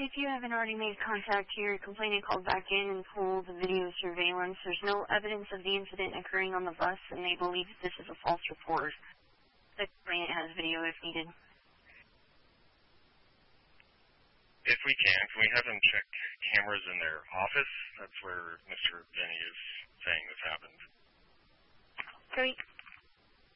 if you haven't already made contact here, complainant called back in and pulled the video surveillance. There's no evidence of the incident occurring on the bus, and they believe this is a false report. The complainant has video if needed. If we can we have them check cameras in their office? That's where Mr. Denny is saying this happened. Great.